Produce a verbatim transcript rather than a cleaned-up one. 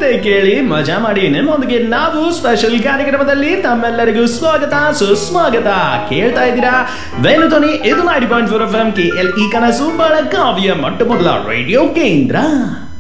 ಗೀತೆ ಕೇಳಿ ಮಜಾ ಮಾಡಿ ನಿಮ್ಮೊಂದಿಗೆ ನಾವು ಸ್ಪೆಷಲ್ ಕಾರ್ಯಕ್ರಮದಲ್ಲಿ ತಮ್ಮೆಲ್ಲರಿಗೂ ಸ್ವಾಗತ ಸುಸ್ವಾಗತ. ಕೇಳ್ತಾ ಇದ್ದೀರಾ ವೇಣುಧ್ವನಿ, ಇದು ninety point four F M K L ಈ ಕನಸು ಬೆಳಗಾವಿಯ ಮೊಟ್ಟ ಮೊದಲ ರೇಡಿಯೋ ಕೇಂದ್ರ.